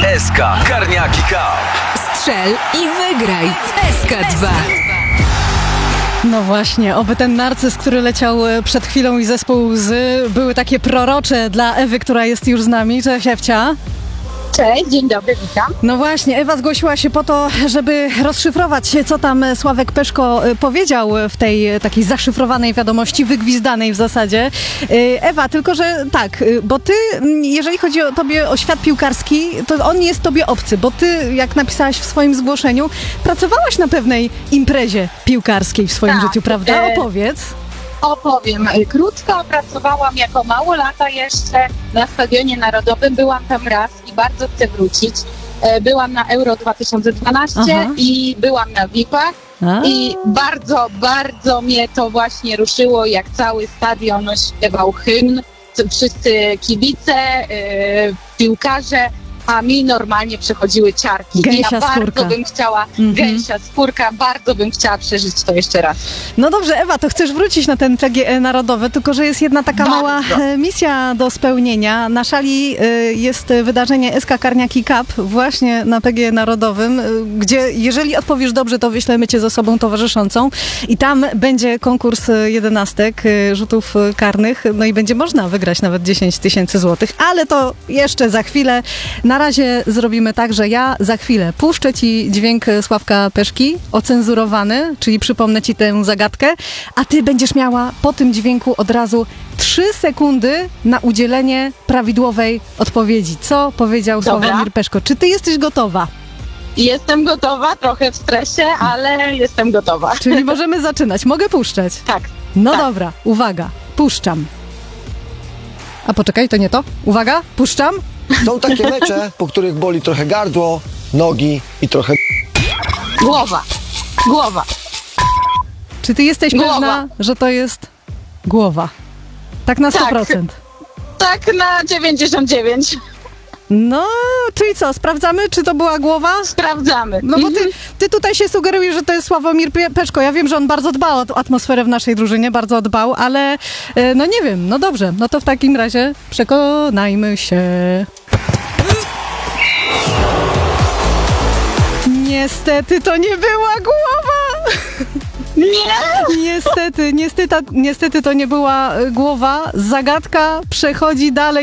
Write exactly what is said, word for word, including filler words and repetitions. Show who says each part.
Speaker 1: S K Karniaki Cup.
Speaker 2: Strzel i wygraj w S K dwa.
Speaker 3: No właśnie, oby ten narcyz, który leciał przed chwilą i zespół Łzy były takie prorocze dla Ewy, która jest już z nami. Cześć, Ewcia.
Speaker 4: Cześć, dzień dobry, witam.
Speaker 3: No właśnie, Ewa zgłosiła się po to, żeby rozszyfrować, co tam Sławek Peszko powiedział w tej takiej zaszyfrowanej wiadomości, wygwizdanej w zasadzie. Ewa, tylko że tak, bo ty, jeżeli chodzi o tobie o świat piłkarski, to on jest tobie obcy, bo ty, jak napisałaś w swoim zgłoszeniu, pracowałaś na pewnej imprezie piłkarskiej w swoim
Speaker 4: tak,
Speaker 3: życiu, prawda? Opowiedz.
Speaker 4: Opowiem. Krótko pracowałam jako małolata jeszcze na Stadionie Narodowym. Byłam tam raz i bardzo chcę wrócić. Byłam na Euro dwa tysiące dwanaście Aha. i byłam na V I P-ach. A. I bardzo, bardzo mnie to właśnie ruszyło, jak cały stadion śpiewał hymn. Wszyscy kibice, yy, piłkarze, a mi normalnie przechodziły ciarki.
Speaker 3: Gęsia
Speaker 4: I ja
Speaker 3: skórka.
Speaker 4: bardzo bym chciała, mm-hmm. gęsia skórka, bardzo bym chciała przeżyć to jeszcze raz.
Speaker 3: No dobrze, Ewa, to chcesz wrócić na ten P G E Narodowy, tylko że jest jedna taka bardzo. mała misja do spełnienia. Na szali jest wydarzenie S K Karniaki Cup właśnie na P G E Narodowym, gdzie jeżeli odpowiesz dobrze, to wyślemy cię z osobą towarzyszącą i tam będzie konkurs jedenastek, rzutów karnych, no i będzie można wygrać nawet dziesięć tysięcy złotych, ale to jeszcze za chwilę. Na razie zrobimy tak, że ja za chwilę puszczę ci dźwięk Sławka Peszki, ocenzurowany, czyli przypomnę ci tę zagadkę, a ty będziesz miała po tym dźwięku od razu trzy sekundy na udzielenie prawidłowej odpowiedzi. Co powiedział
Speaker 4: Dobra.
Speaker 3: Sławomir Peszko? Czy ty jesteś gotowa?
Speaker 4: Jestem gotowa, trochę w stresie, ale jestem gotowa.
Speaker 3: Czyli możemy zaczynać. Mogę puszczać?
Speaker 4: Tak.
Speaker 3: No
Speaker 4: tak.
Speaker 3: dobra, uwaga, puszczam. A poczekaj, to nie to. Uwaga, puszczam.
Speaker 5: Są takie mecze, po których boli trochę gardło, nogi i trochę...
Speaker 4: Głowa. Głowa.
Speaker 3: Czy ty jesteś
Speaker 4: Głowa.
Speaker 3: pewna, że to jest głowa? Tak na sto procent.
Speaker 4: Tak, tak na dziewięćdziesiąt dziewięć.
Speaker 3: No, czyli co, sprawdzamy, czy to była głowa?
Speaker 4: Sprawdzamy.
Speaker 3: No bo ty, ty tutaj się sugerujesz, że to jest Sławomir Peszko. Ja wiem, że on bardzo dbał o atmosferę w naszej drużynie, bardzo dbał, ale no nie wiem, no dobrze, no to w takim razie przekonajmy się. Niestety to nie była głowa!
Speaker 4: Nie!
Speaker 3: Niestety, niestety, niestety to nie była głowa. Zagadka przechodzi dalej.